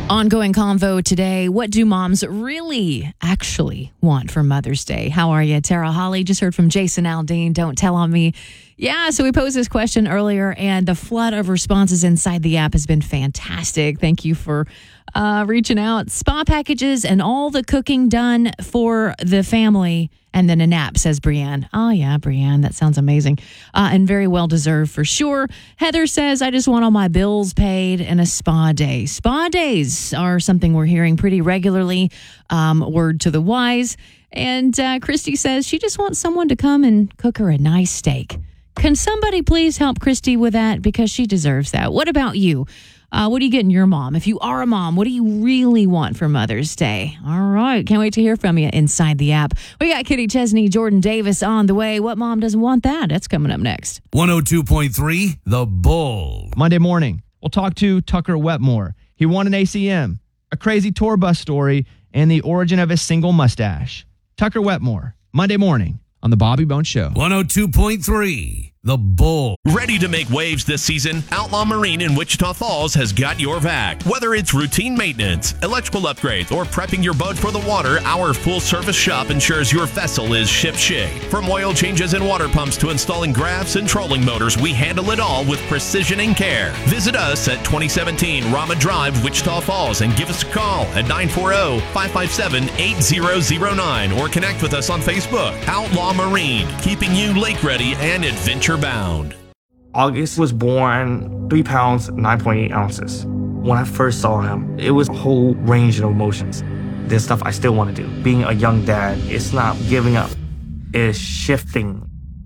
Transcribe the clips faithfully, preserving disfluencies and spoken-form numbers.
Ongoing convo today. What do moms really actually want for Mother's Day? How are you? Tara Holly, just heard from Jason Aldean. Don't tell on me. Yeah, so we posed this question earlier, and the flood of responses inside the app has been fantastic. Thank you for uh, reaching out. Spa packages and all the cooking done for the family. And then a nap, says Brianne. Oh, yeah, Brianne, that sounds amazing. Uh, and very well deserved for sure. Heather says, I just want all my bills paid and a spa day. Spa days are something we're hearing pretty regularly. Um, word to the wise. And uh, Christy says she just wants someone to come and cook her a nice steak. Can somebody please help Christy with that? Because she deserves that. What about you? Uh, what are you getting your mom? If you are a mom, what do you really want for Mother's Day? All right. Can't wait to hear from you inside the app. We got Kitty Chesney, Jordan Davis on the way. What mom doesn't want that? That's coming up next. one oh two point three The Bull. Monday morning, we'll talk to Tucker Wetmore. He won an A C M, a crazy tour bus story, and the origin of his single mustache. Tucker Wetmore, Monday morning on The Bobby Bones Show. one oh two point three The Bull. Ready to make waves this season? Outlaw Marine in Wichita Falls has got your back. Whether it's routine maintenance, electrical upgrades, or prepping your boat for the water, our full-service shop ensures your vessel is ship-shape. From oil changes and water pumps to installing graphs and trolling motors, we handle it all with precision and care. Visit us at twenty seventeen Rama Drive, Wichita Falls, and give us a call at nine four zero, five five seven, eight zero zero nine or connect with us on Facebook. Outlaw Marine, keeping you lake-ready and adventure-bound. August was born three pounds, nine point eight ounces. When I first saw him, it was a whole range of emotions. There's stuff I still want to do. Being a young dad, it's not giving up. It's shifting.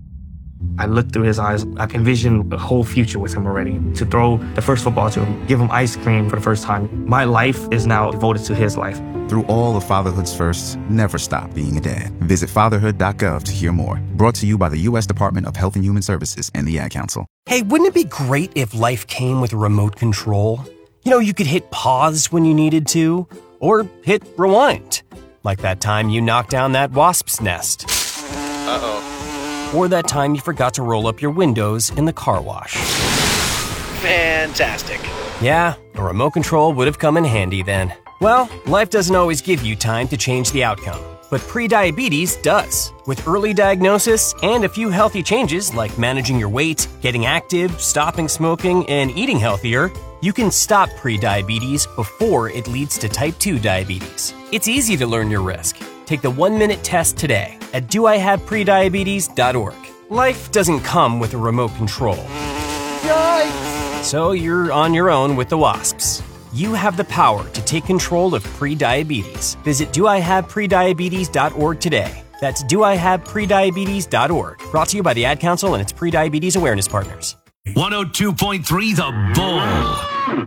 I looked through his eyes. I envisioned a whole future with him already. To throw the first football to him, give him ice cream for the first time. My life is now devoted to his life. Through all of fatherhood's firsts, never stop being a dad. Visit fatherhood dot gov to hear more. Brought to you by the U S Department of Health and Human Services and the Ad Council. Hey, wouldn't it be great if life came with a remote control? You know, you could hit pause when you needed to, or hit rewind. Like that time you knocked down that wasp's nest. Uh-oh. Or that time you forgot to roll up your windows in the car wash. Fantastic. Yeah, a remote control would have come in handy then. Well, life doesn't always give you time to change the outcome, but prediabetes does. With early diagnosis and a few healthy changes like managing your weight, getting active, stopping smoking, and eating healthier, you can stop prediabetes before it leads to type two diabetes. It's easy to learn your risk. Take the one-minute test today at do I have prediabetes dot org. Life doesn't come with a remote control. Yikes! So you're on your own with the wasps. You have the power to take control of prediabetes. Visit do I have prediabetes dot org today. That's do I have prediabetes dot org. Brought to you by the Ad Council and its prediabetes awareness partners. one oh two point three The Bull.